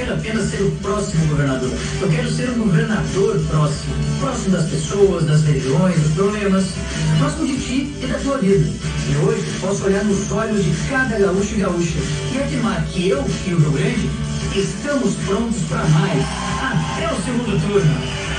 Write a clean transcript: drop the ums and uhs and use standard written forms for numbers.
quero apenas ser o próximo governador. Eu quero ser um governador próximo. Próximo das pessoas, das regiões, dos problemas. Próximo de ti e da tua vida. E hoje posso olhar nos olhos de cada gaúcho e gaúcha e afirmar que eu e o Rio Grande estamos prontos para mais. Até o segundo turno.